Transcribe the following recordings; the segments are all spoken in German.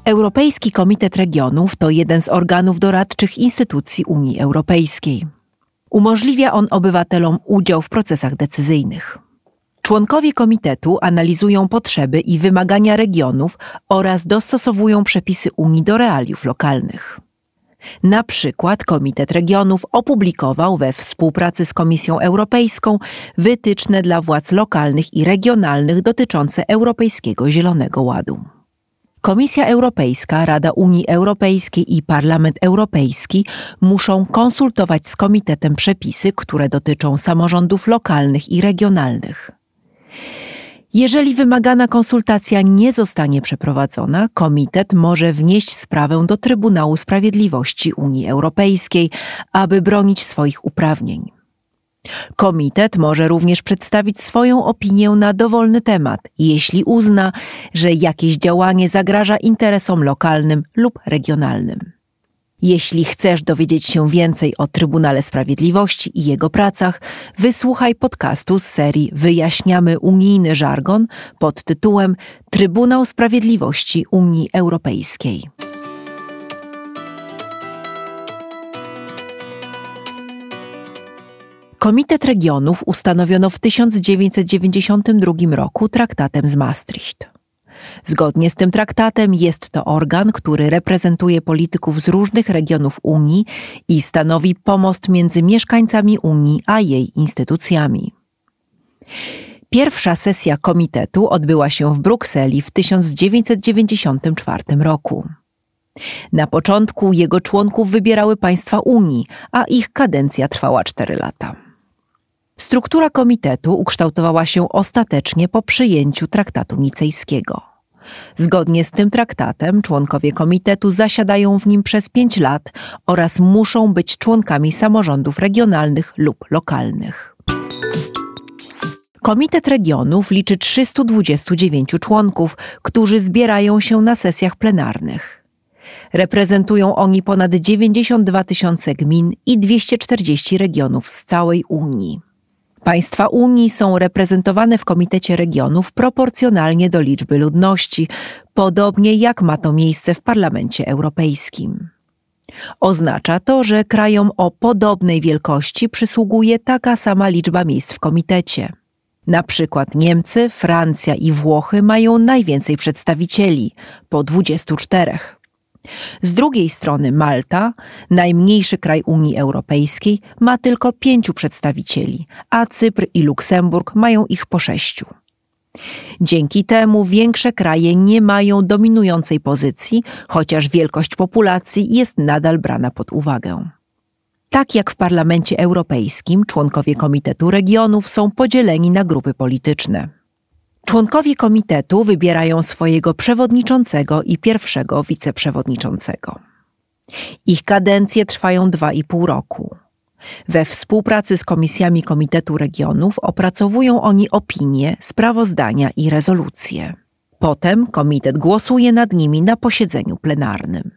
Europejski Komitet Regionów to jeden z organów doradczych instytucji Unii Europejskiej. Umożliwia on obywatelom udział w procesach decyzyjnych. Członkowie komitetu analizują potrzeby i wymagania regionów oraz dostosowują przepisy Unii do realiów lokalnych. Na przykład Komitet Regionów opublikował we współpracy z Komisją Europejską wytyczne dla władz lokalnych i regionalnych dotyczące Europejskiego Zielonego Ładu. Komisja Europejska, Rada Unii Europejskiej i Parlament Europejski muszą konsultować z komitetem przepisy, które dotyczą samorządów lokalnych i regionalnych. Jeżeli wymagana konsultacja nie zostanie przeprowadzona, komitet może wnieść sprawę do Trybunału Sprawiedliwości Unii Europejskiej, aby bronić swoich uprawnień. Komitet może również przedstawić swoją opinię na dowolny temat, jeśli uzna, że jakieś działanie zagraża interesom lokalnym lub regionalnym. Jeśli chcesz dowiedzieć się więcej o Trybunale Sprawiedliwości i jego pracach, wysłuchaj podcastu z serii Wyjaśniamy unijny żargon pod tytułem Trybunał Sprawiedliwości Unii Europejskiej. Komitet Regionów ustanowiono w 1992 roku traktatem z Maastricht. Zgodnie z tym traktatem jest to organ, który reprezentuje polityków z różnych regionów Unii i stanowi pomost między mieszkańcami Unii a jej instytucjami. Pierwsza sesja komitetu odbyła się w Brukseli w 1994 roku. Na początku jego członków wybierały państwa Unii, a ich kadencja trwała 4 lata. Struktura komitetu ukształtowała się ostatecznie po przyjęciu traktatu nicejskiego. Zgodnie z tym traktatem członkowie komitetu zasiadają w nim przez 5 lat oraz muszą być członkami samorządów regionalnych lub lokalnych. Komitet Regionów liczy 329 członków, którzy zbierają się na sesjach plenarnych. Reprezentują oni ponad 92 tysiące gmin i 240 regionów z całej Unii. Państwa Unii są reprezentowane w Komitecie Regionów proporcjonalnie do liczby ludności, podobnie jak ma to miejsce w Parlamencie Europejskim. Oznacza to, że krajom o podobnej wielkości przysługuje taka sama liczba miejsc w komitecie. Na przykład Niemcy, Francja i Włochy mają najwięcej przedstawicieli, po 24. Z drugiej strony Malta, najmniejszy kraj Unii Europejskiej, ma tylko 5 przedstawicieli, a Cypr i Luksemburg mają ich po 6. Dzięki temu większe kraje nie mają dominującej pozycji, chociaż wielkość populacji jest nadal brana pod uwagę. Tak jak w Parlamencie Europejskim, członkowie Komitetu Regionów są podzieleni na grupy polityczne. Członkowie komitetu wybierają swojego przewodniczącego i pierwszego wiceprzewodniczącego. Ich kadencje trwają 2,5 roku. We współpracy z komisjami Komitetu Regionów opracowują oni opinie, sprawozdania i rezolucje. Potem komitet głosuje nad nimi na posiedzeniu plenarnym.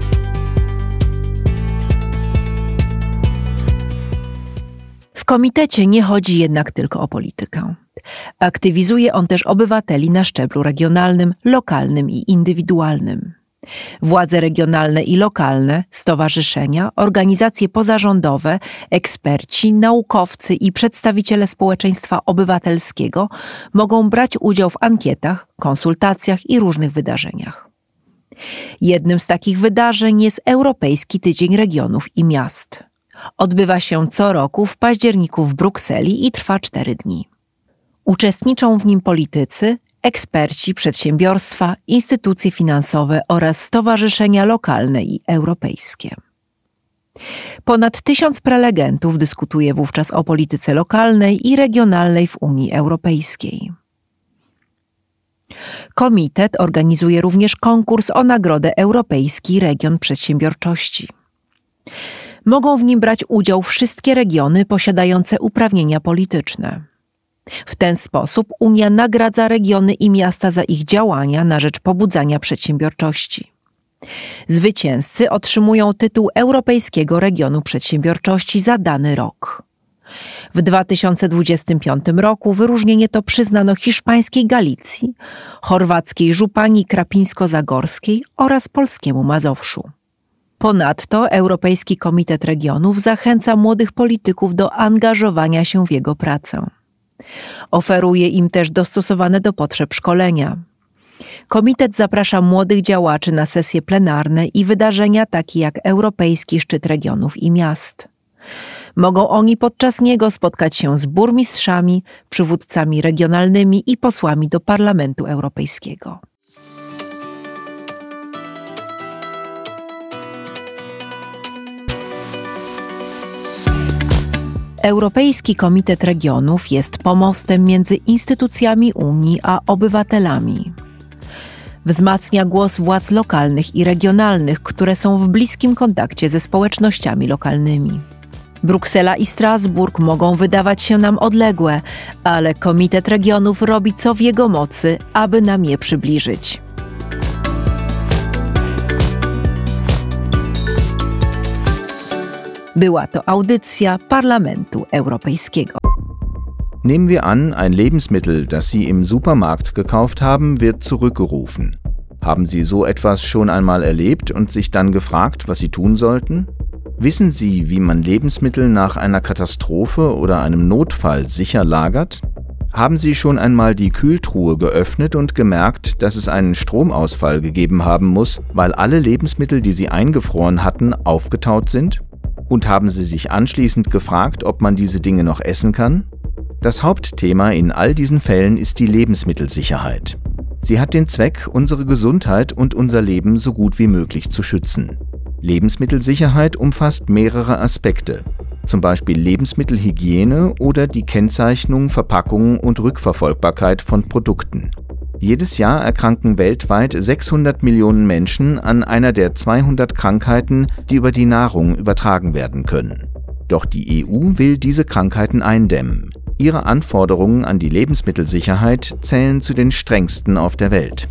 W komitecie nie chodzi jednak tylko o politykę. Aktywizuje on też obywateli na szczeblu regionalnym, lokalnym i indywidualnym. Władze regionalne i lokalne, stowarzyszenia, organizacje pozarządowe, eksperci, naukowcy i przedstawiciele społeczeństwa obywatelskiego mogą brać udział w ankietach, konsultacjach i różnych wydarzeniach. Jednym z takich wydarzeń jest Europejski Tydzień Regionów i Miast. Odbywa się co roku w październiku w Brukseli i trwa 4 dni. Uczestniczą w nim politycy, eksperci, przedsiębiorstwa, instytucje finansowe oraz stowarzyszenia lokalne i europejskie. Ponad 1000 prelegentów dyskutuje wówczas o polityce lokalnej i regionalnej w Unii Europejskiej. Komitet organizuje również konkurs o nagrodę Europejski Region Przedsiębiorczości. Mogą w nim brać udział wszystkie regiony posiadające uprawnienia polityczne. W ten sposób Unia nagradza regiony i miasta za ich działania na rzecz pobudzania przedsiębiorczości. Zwycięzcy otrzymują tytuł Europejskiego Regionu Przedsiębiorczości za dany rok. W 2025 roku wyróżnienie to przyznano hiszpańskiej Galicji, chorwackiej Żupanii Krapińsko-Zagorskiej oraz polskiemu Mazowszu. Ponadto Europejski Komitet Regionów zachęca młodych polityków do angażowania się w jego pracę. Oferuje im też dostosowane do potrzeb szkolenia. Komitet zaprasza młodych działaczy na sesje plenarne i wydarzenia takie jak Europejski Szczyt Regionów i Miast. Mogą oni podczas niego spotkać się z burmistrzami, przywódcami regionalnymi i posłami do Parlamentu Europejskiego. Europejski Komitet Regionów jest pomostem między instytucjami Unii a obywatelami. Wzmacnia głos władz lokalnych i regionalnych, które są w bliskim kontakcie ze społecznościami lokalnymi. Bruksela i Strasburg mogą wydawać się nam odległe, ale Komitet Regionów robi co w jego mocy, aby nam je przybliżyć. Była to audycja Parlamentu Europejskiego. Nehmen wir an, ein Lebensmittel, das Sie im Supermarkt gekauft haben, wird zurückgerufen. Haben Sie so etwas schon einmal erlebt und sich dann gefragt, was Sie tun sollten? Wissen Sie, wie man Lebensmittel nach einer Katastrophe oder einem Notfall sicher lagert? Haben Sie schon einmal die Kühltruhe geöffnet und gemerkt, dass es einen Stromausfall gegeben haben muss, weil alle Lebensmittel, die Sie eingefroren hatten, aufgetaut sind? Und haben Sie sich anschließend gefragt, ob man diese Dinge noch essen kann? Das Hauptthema in all diesen Fällen ist die Lebensmittelsicherheit. Sie hat den Zweck, unsere Gesundheit und unser Leben so gut wie möglich zu schützen. Lebensmittelsicherheit umfasst mehrere Aspekte, zum Beispiel Lebensmittelhygiene oder die Kennzeichnung, Verpackung und Rückverfolgbarkeit von Produkten. Jedes Jahr erkranken weltweit 600 Millionen Menschen an einer der 200 Krankheiten, die über die Nahrung übertragen werden können. Doch die EU will diese Krankheiten eindämmen. Ihre Anforderungen an die Lebensmittelsicherheit zählen zu den strengsten auf der Welt.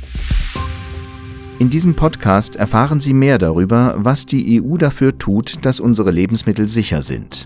In diesem Podcast erfahren Sie mehr darüber, was die EU dafür tut, dass unsere Lebensmittel sicher sind.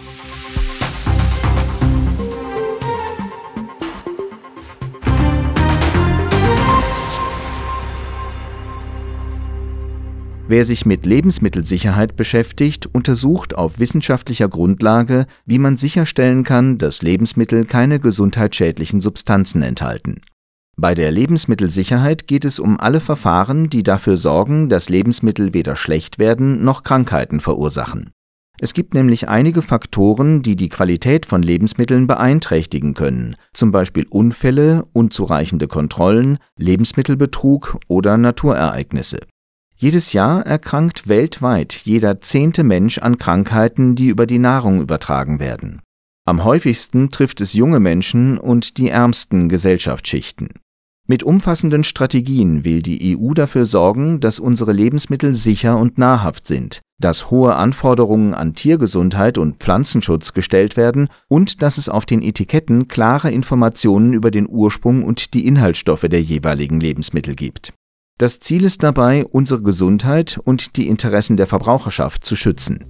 Wer sich mit Lebensmittelsicherheit beschäftigt, untersucht auf wissenschaftlicher Grundlage, wie man sicherstellen kann, dass Lebensmittel keine gesundheitsschädlichen Substanzen enthalten. Bei der Lebensmittelsicherheit geht es um alle Verfahren, die dafür sorgen, dass Lebensmittel weder schlecht werden noch Krankheiten verursachen. Es gibt nämlich einige Faktoren, die die Qualität von Lebensmitteln beeinträchtigen können, zum Beispiel Unfälle, unzureichende Kontrollen, Lebensmittelbetrug oder Naturereignisse. Jedes Jahr erkrankt weltweit jeder 10. Mensch an Krankheiten, die über die Nahrung übertragen werden. Am häufigsten trifft es junge Menschen und die ärmsten Gesellschaftsschichten. Mit umfassenden Strategien will die EU dafür sorgen, dass unsere Lebensmittel sicher und nahrhaft sind, dass hohe Anforderungen an Tiergesundheit und Pflanzenschutz gestellt werden und dass es auf den Etiketten klare Informationen über den Ursprung und die Inhaltsstoffe der jeweiligen Lebensmittel gibt. Das Ziel ist dabei, unsere Gesundheit und die Interessen der Verbraucherschaft zu schützen.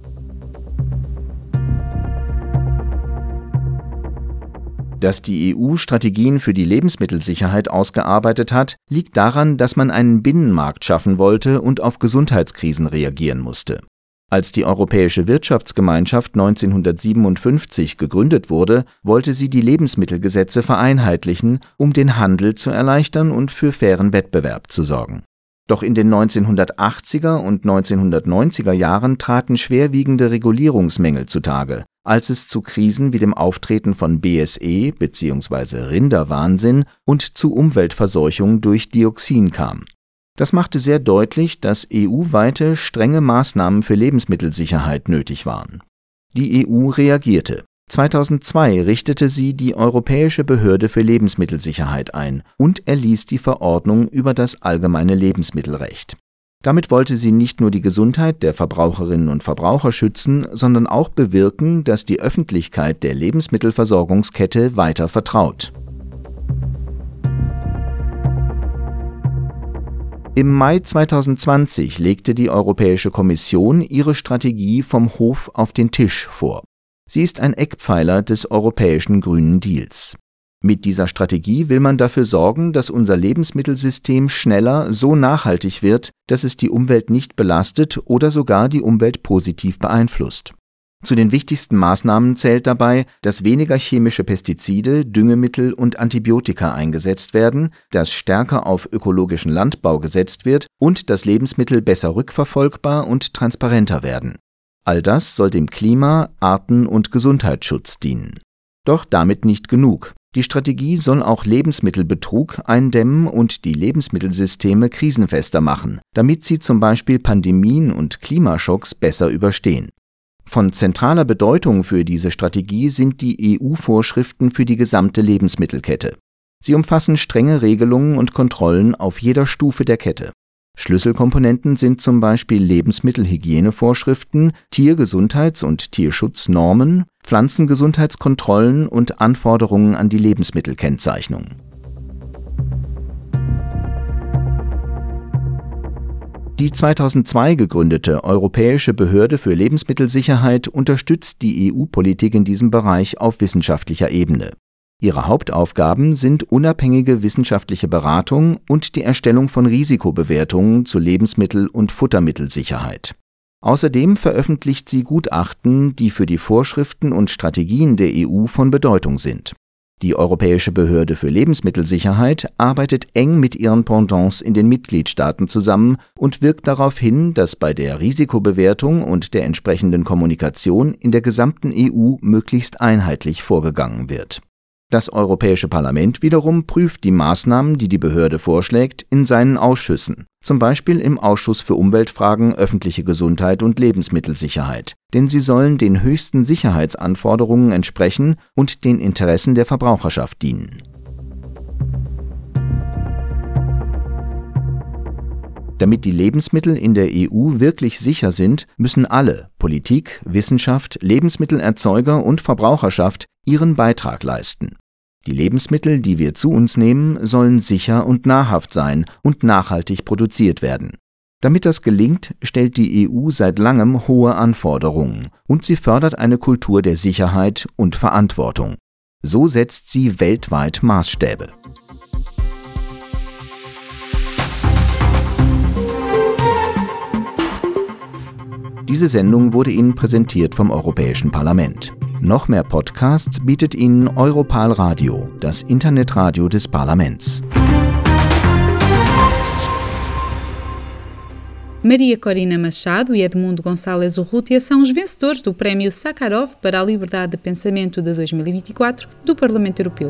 Dass die EU Strategien für die Lebensmittelsicherheit ausgearbeitet hat, liegt daran, dass man einen Binnenmarkt schaffen wollte und auf Gesundheitskrisen reagieren musste. Als die Europäische Wirtschaftsgemeinschaft 1957 gegründet wurde, wollte sie die Lebensmittelgesetze vereinheitlichen, um den Handel zu erleichtern und für fairen Wettbewerb zu sorgen. Doch in den 1980er und 1990er Jahren traten schwerwiegende Regulierungsmängel zutage, als es zu Krisen wie dem Auftreten von BSE bzw. Rinderwahnsinn und zu Umweltverseuchung durch Dioxin kam. Das machte sehr deutlich, dass EU-weite strenge Maßnahmen für Lebensmittelsicherheit nötig waren. Die EU reagierte. 2002 richtete sie die Europäische Behörde für Lebensmittelsicherheit ein und erließ die Verordnung über das allgemeine Lebensmittelrecht. Damit wollte sie nicht nur die Gesundheit der Verbraucherinnen und Verbraucher schützen, sondern auch bewirken, dass die Öffentlichkeit der Lebensmittelversorgungskette weiter vertraut. Im Mai 2020 legte die Europäische Kommission ihre Strategie vom Hof auf den Tisch vor. Sie ist ein Eckpfeiler des europäischen Grünen Deals. Mit dieser Strategie will man dafür sorgen, dass unser Lebensmittelsystem schneller so nachhaltig wird, dass es die Umwelt nicht belastet oder sogar die Umwelt positiv beeinflusst. Zu den wichtigsten Maßnahmen zählt dabei, dass weniger chemische Pestizide, Düngemittel und Antibiotika eingesetzt werden, dass stärker auf ökologischen Landbau gesetzt wird und dass Lebensmittel besser rückverfolgbar und transparenter werden. All das soll dem Klima-, Arten- und Gesundheitsschutz dienen. Doch damit nicht genug. Die Strategie soll auch Lebensmittelbetrug eindämmen und die Lebensmittelsysteme krisenfester machen, damit sie zum Beispiel Pandemien und Klimaschocks besser überstehen. Von zentraler Bedeutung für diese Strategie sind die EU-Vorschriften für die gesamte Lebensmittelkette. Sie umfassen strenge Regelungen und Kontrollen auf jeder Stufe der Kette. Schlüsselkomponenten sind zum Beispiel Lebensmittelhygienevorschriften, Tiergesundheits- und Tierschutznormen, Pflanzengesundheitskontrollen und Anforderungen an die Lebensmittelkennzeichnung. Die 2002 gegründete Europäische Behörde für Lebensmittelsicherheit unterstützt die EU-Politik in diesem Bereich auf wissenschaftlicher Ebene. Ihre Hauptaufgaben sind unabhängige wissenschaftliche Beratung und die Erstellung von Risikobewertungen zur Lebensmittel- und Futtermittelsicherheit. Außerdem veröffentlicht sie Gutachten, die für die Vorschriften und Strategien der EU von Bedeutung sind. Die Europäische Behörde für Lebensmittelsicherheit arbeitet eng mit ihren Pendants in den Mitgliedstaaten zusammen und wirkt darauf hin, dass bei der Risikobewertung und der entsprechenden Kommunikation in der gesamten EU möglichst einheitlich vorgegangen wird. Das Europäische Parlament wiederum prüft die Maßnahmen, die die Behörde vorschlägt, in seinen Ausschüssen, zum Beispiel im Ausschuss für Umweltfragen, öffentliche Gesundheit und Lebensmittelsicherheit, denn sie sollen den höchsten Sicherheitsanforderungen entsprechen und den Interessen der Verbraucherschaft dienen. Damit die Lebensmittel in der EU wirklich sicher sind, müssen alle, Politik, Wissenschaft, Lebensmittelerzeuger und Verbraucherschaft, ihren Beitrag leisten. Die Lebensmittel, die wir zu uns nehmen, sollen sicher und nahrhaft sein und nachhaltig produziert werden. Damit das gelingt, stellt die EU seit langem hohe Anforderungen und sie fördert eine Kultur der Sicherheit und Verantwortung. So setzt sie weltweit Maßstäbe. Diese Sendung wurde Ihnen präsentiert vom Europäischen Parlament. Noch mehr Podcasts bietet Ihnen Europal Radio, das Internetradio des Parlaments. Maria Corina Machado e Edmundo Gonçalves Urrutia são os vencedores do Prémio Sakharov para a Liberdade de Pensamento de 2024 do Parlamento Europeu.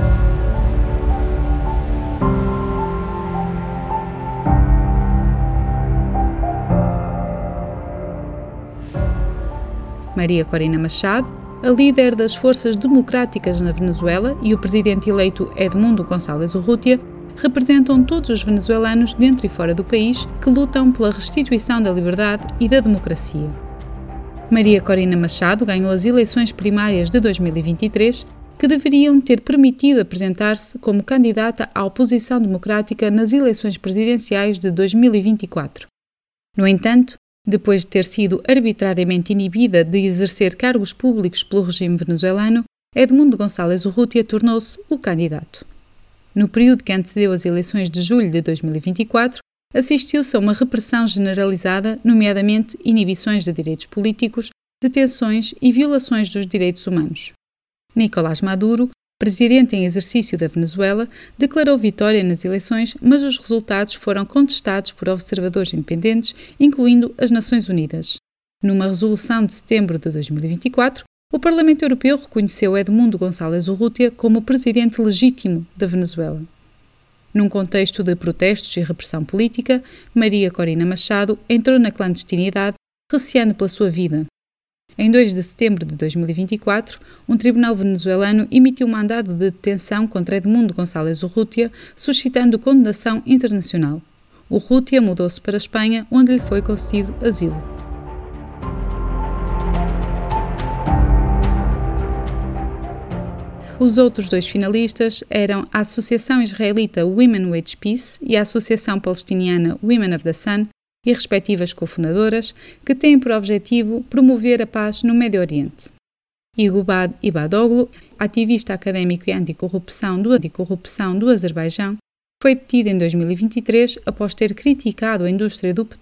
Maria Corina Machado, a líder das forças democráticas na Venezuela, e o presidente eleito Edmundo Gonçalves Urrutia representam todos os venezuelanos dentro e fora do país que lutam pela restituição da liberdade e da democracia. Maria Corina Machado ganhou as eleições primárias de 2023, que deveriam ter permitido apresentar-se como candidata à oposição democrática nas eleições presidenciais de 2024. No entanto, depois de ter sido arbitrariamente inibida de exercer cargos públicos pelo regime venezuelano, Edmundo Gonçalves Urrutia tornou-se o candidato. No período que antecedeu as eleições de julho de 2024, assistiu-se a uma repressão generalizada, nomeadamente inibições de direitos políticos, detenções e violações dos direitos humanos. Nicolás Maduro, presidente em exercício da Venezuela, declarou vitória nas eleições, mas os resultados foram contestados por observadores independentes, incluindo as Nações Unidas. Numa resolução de setembro de 2024, o Parlamento Europeu reconheceu Edmundo Gonçalves Urrutia como presidente legítimo da Venezuela. Num contexto de protestos e repressão política, Maria Corina Machado entrou na clandestinidade, receando pela sua vida. Em 2 de setembro de 2024, um tribunal venezuelano emitiu um mandado de detenção contra Edmundo Gonçalves Urrutia, suscitando condenação internacional. Urrutia mudou-se para a Espanha, onde lhe foi concedido asilo. Os outros 2 finalistas eram a Associação Israelita Women Wage Peace e a Associação Palestiniana Women of the Sun, e respectivas cofundadoras, que têm por objetivo promover a paz no Médio Oriente. Igubad Ibadoglu, ativista académico e anticorrupção do Azerbaijão, foi detido em 2023 após ter criticado a indústria do petróleo